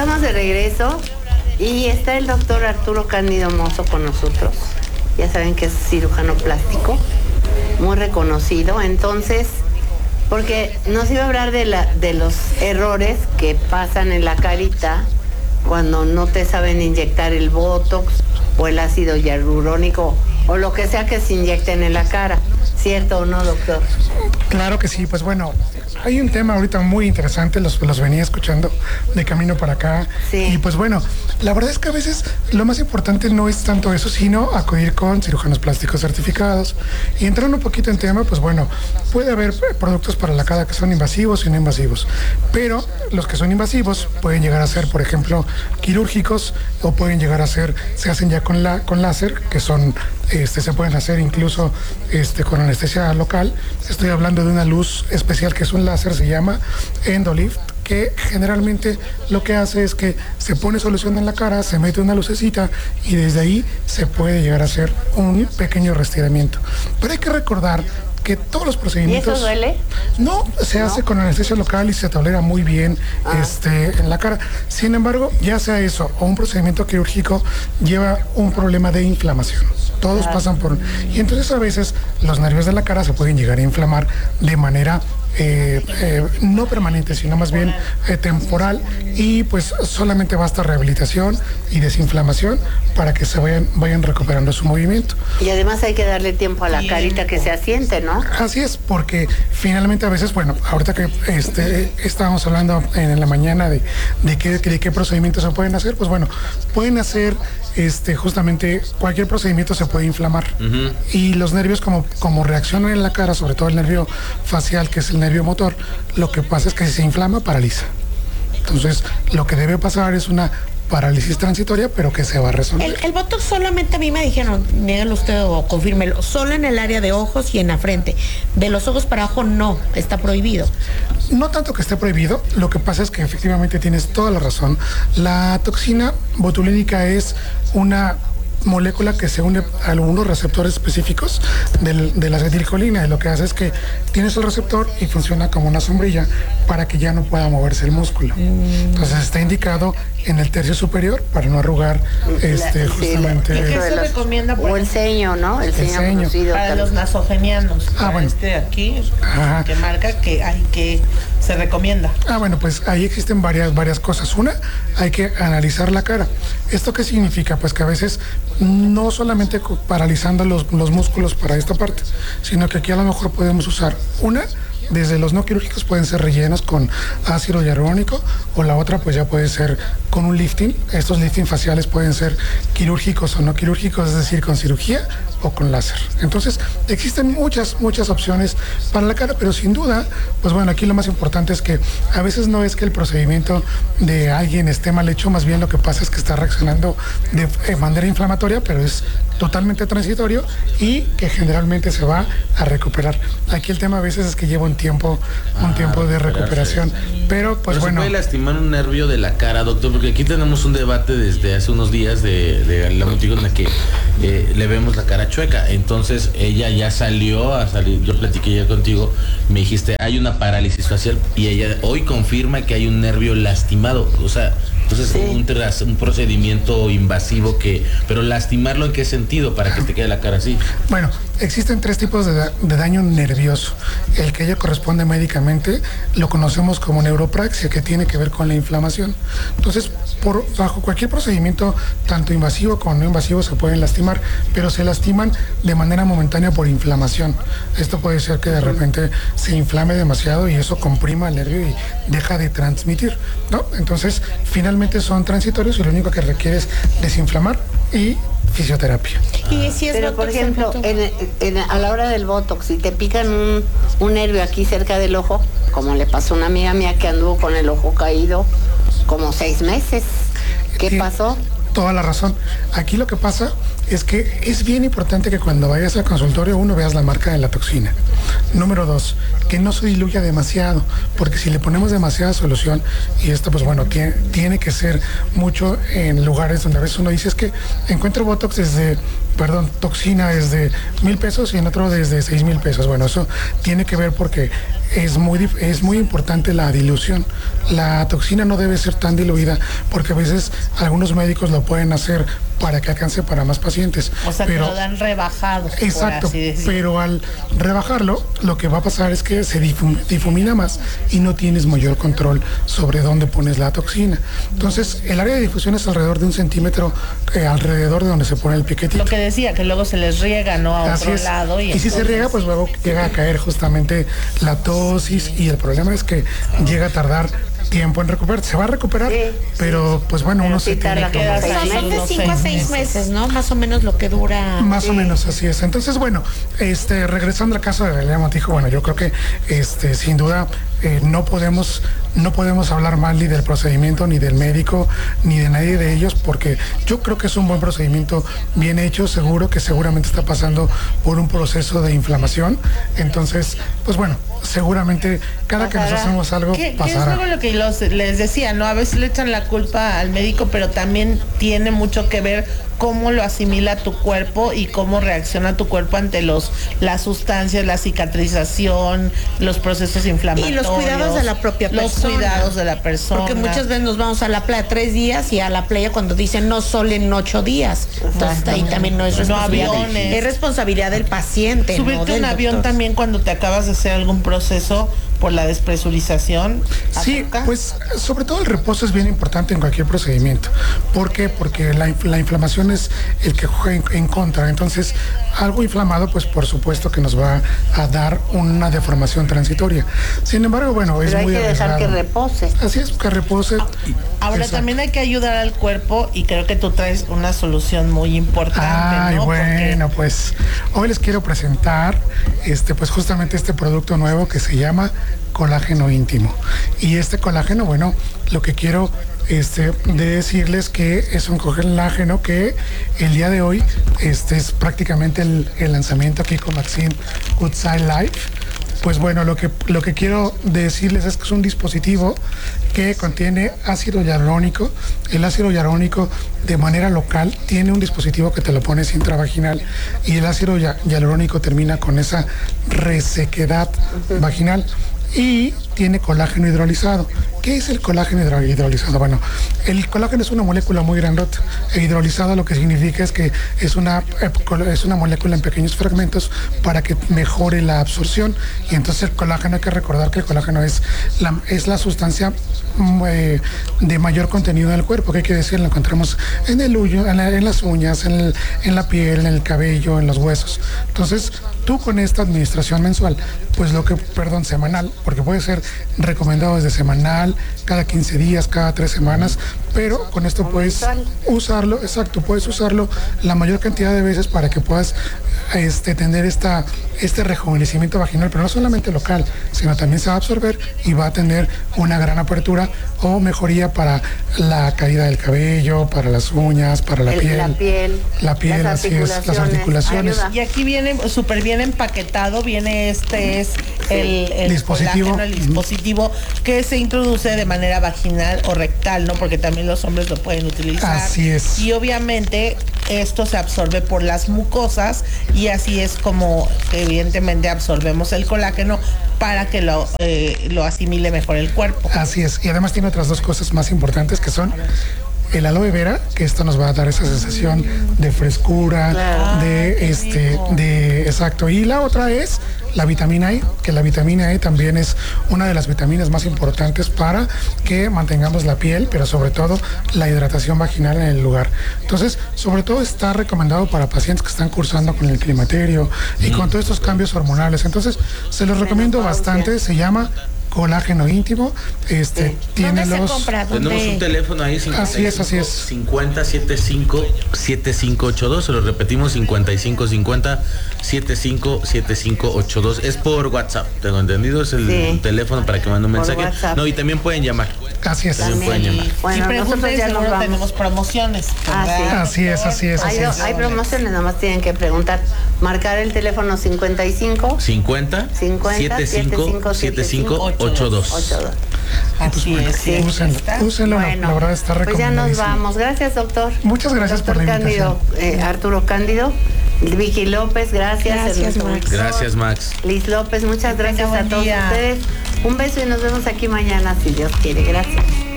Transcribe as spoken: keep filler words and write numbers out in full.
Estamos de regreso y está el doctor Arturo Cándido Mozo con nosotros. Ya saben que es cirujano plástico, muy reconocido. Entonces, porque nos iba a hablar de, la, de los errores que pasan en la carita cuando no te saben inyectar el Botox o el ácido hialurónico o lo que sea que se inyecten en la cara. ¿Cierto o no, doctor? Claro que sí. Pues bueno, hay un tema ahorita muy interesante, los, los venía escuchando de camino para acá. Sí. Y pues bueno, la verdad es que a veces lo más importante no es tanto eso, sino acudir con cirujanos plásticos certificados. Y entrando un poquito en tema, pues bueno, puede haber productos para la cara que son invasivos y no invasivos. Pero los que son invasivos pueden llegar a ser, por ejemplo, quirúrgicos, o pueden llegar a ser, se hacen ya con, la, con láser, que son, este, se pueden hacer incluso este, con anestesia local. Estoy hablando de una luz especial que es un láser, se llama Endolift, que generalmente lo que hace es que se pone solución en la cara, se mete una lucecita y desde ahí se puede llegar a hacer un pequeño restiramiento. Pero hay que recordar que todos los procedimientos... ¿Y eso duele? No, se ¿No? hace con anestesia local y se tolera muy bien ah. este, en la cara. Sin embargo, ya sea eso o un procedimiento quirúrgico, lleva un problema de inflamación. Todos claro. pasan por... Y entonces a veces los nervios de la cara se pueden llegar a inflamar de manera... Eh, eh, no permanente, sino más bien eh, temporal, y pues solamente basta rehabilitación y desinflamación para que se vayan, vayan recuperando su movimiento. Y además hay que darle tiempo a la carita que se asiente, ¿no? Así es, porque finalmente a veces, bueno, ahorita que este, estábamos hablando en la mañana de, de, qué, de qué procedimientos se pueden hacer, pues bueno, pueden hacer este, justamente cualquier procedimiento se puede inflamar. Uh-huh. Y los nervios como, como reaccionan en la cara, sobre todo el nervio facial, que es el nervio motor, lo que pasa es que si se inflama, paraliza. Entonces, lo que debe pasar es una parálisis transitoria, pero que se va a resolver. El, el Botox solamente a mí me dijeron, niégalo usted o confírmelo, solo en el área de ojos y en la frente. De los ojos para abajo no, está prohibido. No tanto que esté prohibido, lo que pasa es que efectivamente tienes toda la razón. La toxina botulínica es una molécula que se une a algunos receptores específicos del, de la acetilcolina, y lo que hace es que tienes el receptor y funciona como una sombrilla para que ya no pueda moverse el músculo. Mm. Entonces está indicado en el tercio superior para no arrugar este, la, justamente. ¿Y qué se los, recomienda? O el ceño, ¿no? El, el ceño, ceño. Para los nasogenianos. Ah, bueno. Este aquí, Ajá. que marca que hay que se recomienda. Ah, bueno, pues ahí existen varias, varias cosas. Una, hay que analizar la cara. ¿Esto qué significa? Pues que a veces no solamente paralizando los, los músculos para esta parte, sino que aquí a lo mejor podemos usar una, desde los no quirúrgicos pueden ser rellenos con ácido hialurónico, o la otra pues ya puede ser con un lifting. Estos lifting faciales pueden ser quirúrgicos o no quirúrgicos, es decir, con cirugía o con láser. Entonces existen muchas, muchas opciones para la cara, pero sin duda, pues bueno, aquí lo más importante es que a veces no es que el procedimiento de alguien esté mal hecho, más bien lo que pasa es que está reaccionando de manera inflamatoria, pero es totalmente transitorio y que generalmente se va a recuperar. Aquí el tema a veces es que lleva un tiempo, un ah, tiempo de recuperación, pero pues pero bueno. ¿Se puede lastimar un nervio de la cara, doctor? Porque aquí tenemos un debate desde hace unos días de, de la motivo en la que eh, le vemos la cara chueca. Entonces ella ya salió a salir, yo platiqué ya contigo, me dijiste hay una parálisis facial y ella hoy confirma que hay un nervio lastimado. O sea, entonces sí. un, tras, un procedimiento invasivo que, pero lastimarlo ¿en qué sentido? Para que te quede la cara así. Bueno, existen tres tipos de, de daño nervioso. El que ella corresponde médicamente lo conocemos como neuropraxia, que tiene que ver con la inflamación. Entonces, por, bajo cualquier procedimiento, tanto invasivo como no invasivo, se pueden lastimar, pero se lastiman de manera momentánea por inflamación. Esto puede ser que de repente se inflame demasiado y eso comprima el nervio y deja de transmitir, ¿no? Entonces, finalmente son transitorios y lo único que requiere es desinflamar y fisioterapia. Y si es Pero por ejemplo, en, en, a la hora del Botox, si te pican un, un nervio aquí cerca del ojo, como le pasó a una amiga mía que anduvo con el ojo caído como seis meses, ¿qué sí, pasó? Toda la razón. Aquí lo que pasa es que es bien importante que cuando vayas al consultorio, uno, veas la marca de la toxina. Número dos, que no se diluya demasiado, porque si le ponemos demasiada solución, y esto pues bueno, tiene, tiene que ser mucho en lugares donde a veces uno dice es que encuentro Botox desde, perdón, toxina desde mil pesos y en otro desde seis mil pesos. Bueno, eso tiene que ver porque es muy, es muy importante la dilución. La toxina no debe ser tan diluida porque a veces algunos médicos lo pueden hacer para que alcance para más pacientes. O sea, pero, que lo dan rebajado. Exacto, por así decirlo. pero al rebajarlo, lo que va a pasar es que se difum, difumina más y no tienes mayor control sobre dónde pones la toxina. Entonces, el área de difusión es alrededor de un centímetro, eh, alrededor de donde se pone el piquetito. Lo que decía, que luego se les riega, ¿no? A Así otro es. lado. Y, y si se riega, pues luego llega a caer justamente la tosis y el problema es que llega a tardar tiempo en recuperar. Se va a recuperar, sí, pero sí. pues bueno, pero uno sí se tiene que... Pues son de cinco a seis meses, ¿no? Más o menos lo que dura. Más sí. o menos, así es. Entonces, bueno, este, regresando al caso de Galilea Montijo, bueno, yo creo que este, sin duda eh, no podemos, no podemos hablar mal ni del procedimiento, ni del médico, ni de nadie de ellos, porque yo creo que es un buen procedimiento, bien hecho, seguro que seguramente está pasando por un proceso de inflamación. Entonces, pues bueno, seguramente cada pasará. que nos hacemos algo ¿Qué, pasará. ¿Qué es lo que los, les decía, no? A veces le echan la culpa al médico, pero también tiene mucho que ver cómo lo asimila tu cuerpo y cómo reacciona tu cuerpo ante los las sustancias, la cicatrización, los procesos inflamatorios. Y los cuidados de la propia persona. Los cuidados de la persona. Porque muchas veces nos vamos a la playa tres días y a la playa cuando dicen no solo en ocho días. Entonces ahí también no es responsabilidad. No aviones. Es responsabilidad del paciente. Subirte no del un avión doctor. también cuando te acabas de hacer algún proceso por la despresurización. Sí, ¿afecta? Pues sobre todo el reposo es bien importante en cualquier procedimiento. ¿Por qué? Porque la, la inflamación es el que juega en, en contra. Entonces, algo inflamado, pues por supuesto que nos va a dar una deformación transitoria. Sin embargo, bueno, Pero es hay muy que dejar arriesgado. que repose. Así es, que repose. Ahora Exacto. también hay que ayudar al cuerpo y creo que tú traes una solución muy importante. Ay, ¿no? bueno, Porque... pues hoy les quiero presentar este, pues justamente este producto nuevo que se llama colágeno íntimo. Y este colágeno, bueno, lo que quiero este, de decirles que es un colágeno que el día de hoy este, es prácticamente el, el lanzamiento aquí con Maxine Goodside Life. Pues bueno, lo que, lo que quiero decirles es que es un dispositivo que contiene ácido hialurónico. El ácido hialurónico de manera local tiene un dispositivo que te lo pones intravaginal y el ácido hialurónico termina con esa resequedad uh-huh. vaginal y tiene colágeno hidrolizado. ¿Qué es el colágeno hidrolizado? Bueno, el colágeno es una molécula muy grandota. E hidrolizado lo que significa es que es una, es una molécula en pequeños fragmentos para que mejore la absorción. Y entonces el colágeno, hay que recordar que el colágeno es la, es la sustancia eh, de mayor contenido en el cuerpo. ¿Qué quiere decir? Lo encontramos en el uño, en, la, en las uñas, en, el, en la piel, en el cabello, en los huesos. Entonces, tú con esta administración mensual, pues lo que, perdón, semanal, porque puede ser recomendado desde semanal, cada quince días, cada tres semanas, pero con esto puedes usarlo, exacto, puedes usarlo la mayor cantidad de veces para que puedas este, tener esta, este rejuvenecimiento vaginal, pero no solamente local, sino también se va a absorber y va a tener una gran apertura o mejoría para la caída del cabello, para las uñas, para la El, piel. La piel, la piel, las así es, las articulaciones. Y aquí viene súper bien empaquetado, viene este es el, el dispositivo, colágeno, el dispositivo que se introduce de manera vaginal o rectal, ¿no? Porque también los hombres lo pueden utilizar. Así es. Y obviamente esto se absorbe por las mucosas y así es como evidentemente absorbemos el colágeno para que lo, eh, lo asimile mejor el cuerpo. Así es. Y además tiene otras dos cosas más importantes que son el aloe vera, que esto nos va a dar esa sensación de frescura, claro. de este, de exacto. Y la otra es la vitamina E, que la vitamina E también es una de las vitaminas más importantes para que mantengamos la piel, pero sobre todo la hidratación vaginal en el lugar. Entonces, sobre todo está recomendado para pacientes que están cursando con el climaterio y con todos estos cambios hormonales. Entonces, se los recomiendo bastante. Se llama colágeno íntimo, este sí. tiene ¿Dónde los se compra? ¿Dónde? Tenemos un teléfono ahí, así es, así es, cincuenta setenta y cinco setenta y cinco ochenta y dos, se lo repetimos, cincuenta y cinco cincuenta setenta y cinco setenta y cinco ochenta y dos, es por WhatsApp, tengo entendido, es el sí. teléfono para que manden un mensaje. WhatsApp. No, y también pueden llamar. Así es. También pueden llamar. Bueno, y pregunten, ya seguro tenemos promociones. Ah, sí. Así es, así es, así hay, es. Hay promociones, nada más tienen que preguntar, marcar el teléfono cincuenta y cinco cincuenta setenta y cinco setenta y cinco ochenta y dos. Así es, sí. Úsenlo, úsenlo, bueno, la verdad está recomendadísimo. Pues ya nos vamos. Gracias, doctor. Muchas gracias doctor por la invitación. Cándido, eh, Arturo Cándido, Vicky López, gracias. Gracias, Max. Gracias, Max. Liz López, muchas gracias Tenga a buen todos día. ustedes. Un beso y nos vemos aquí mañana, si Dios quiere. Gracias.